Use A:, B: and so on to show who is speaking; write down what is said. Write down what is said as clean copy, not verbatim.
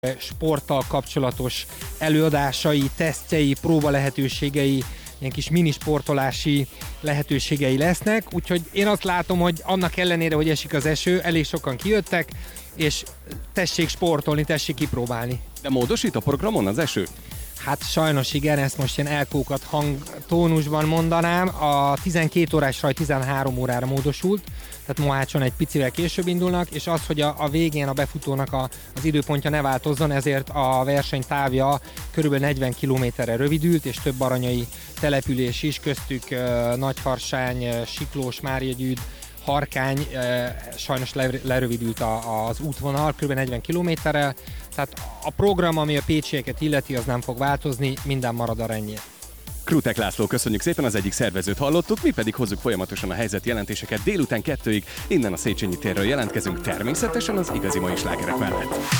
A: sporttal kapcsolatos előadásai, tesztjei, próba lehetőségei, ilyen kis minisportolási lehetőségei lesznek, úgyhogy én azt látom, hogy annak ellenére, hogy esik az eső, elég sokan kijöttek, és tessék sportolni, tessék kipróbálni.
B: De módosít a programon az eső?
A: Hát sajnos igen, ezt most ilyen elkókat hangtónusban mondanám. A 12 órás rajt 13 órára módosult, tehát Mohácson egy picivel később indulnak, és az, hogy a végén a befutónak az időpontja ne változzon, ezért a verseny távja körülbelül 40 kilométerre rövidült, és több aranyai település is, köztük Nagyharsány, Siklós, Márjagyűd, Harkány, sajnos lerövidült az útvonal, kb. 40 kilométerrel, tehát a program, ami a pécsieket illeti, az nem fog változni, minden marad a rendjén.
B: Krutek László, köszönjük szépen, az egyik szervezőt hallottuk, mi pedig hozzuk folyamatosan a helyzetjelentéseket délután 2-ig, innen a Széchenyi térről jelentkezünk, természetesen az igazi mai slágerek mellett.